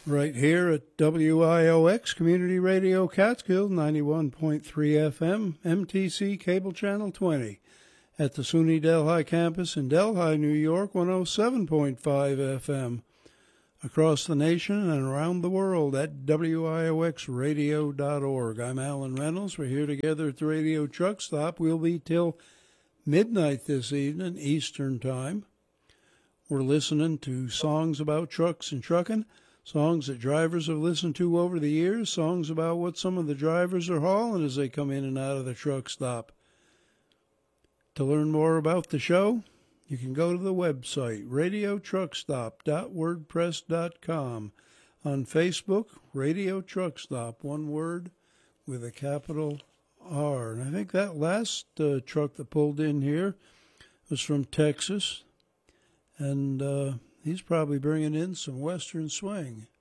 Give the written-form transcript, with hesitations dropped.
Right here at WIOX Community Radio Catskill, 91.3 FM, MTC Cable Channel 20. At the SUNY Delhi campus in Delhi, New York, 107.5 FM. Across the nation and around the world at WIOXradio.org. I'm Alan Reynolds. We're here together at the Radio Truck Stop. We'll be till midnight this evening, Eastern Time. We're listening to songs about trucks and trucking, songs that drivers have listened to over the years, songs about what some of the drivers are hauling as they come in and out of the truck stop. To learn more about the show, you can go to the website, radiotruckstop.wordpress.com. On Facebook, Radio Truck Stop, one word with a capital R. And I think that last truck that pulled in here was from Texas. And he's probably bringing in some Western swing.